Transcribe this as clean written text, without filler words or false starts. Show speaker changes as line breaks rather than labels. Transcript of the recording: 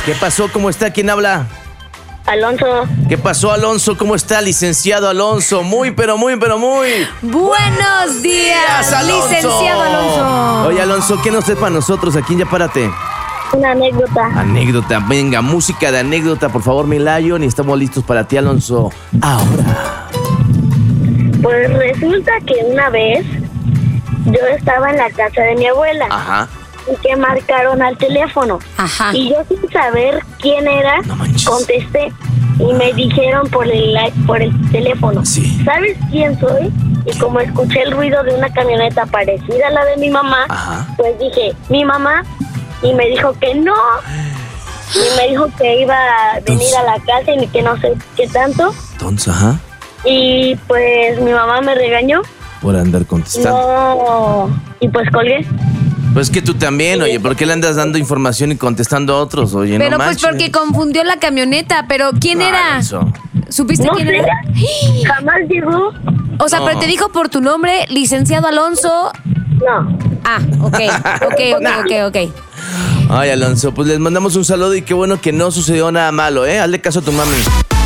¿Qué pasó? ¿Cómo está? ¿Quién habla?
Alonso.
¿Qué pasó, Alonso? ¿Cómo está, licenciado Alonso? Muy.
Buenos días,
Alonso.
licenciado Alonso.
Oye, Alonso, ¿qué nos traes para nosotros aquí en Ya Párate?
Una anécdota.
Anécdota, venga, música de anécdota, por favor, mi Lion, y estamos listos para ti, Alonso. Ahora.
Pues resulta que una vez yo estaba en la casa de mi abuela
Ajá.
y que marcaron al teléfono.
Ajá.
Y yo sin saber quién era,
No manches.
contesté y me dijeron por el teléfono,
Sí.
¿sabes quién soy? Y como escuché el ruido de una camioneta parecida a la de mi mamá,
Ajá.
pues dije, ¿mi mamá? Y me dijo que no. Y me dijo que iba a venir a la casa y que no sé qué tanto.
Entonces, ajá,
Y pues mi mamá me regañó.
por andar contestando.
No. Y pues colgué.
Pues que tú también, oye, ¿por qué le andas dando información y contestando a otros? Oye,
Pero
no
pues
manches.
porque confundió la camioneta. ¿Pero quién
No,
era?
Alonso.
¿Supiste
No
quién
sé.
era?
Jamás llegó.
O sea,
No.
pero te dijo por tu nombre, licenciado Alonso.
No.
Ah, ok.
Ay, Alonso, pues les mandamos un saludo y qué bueno que no sucedió nada malo, ¿eh? Hazle caso a tu mami.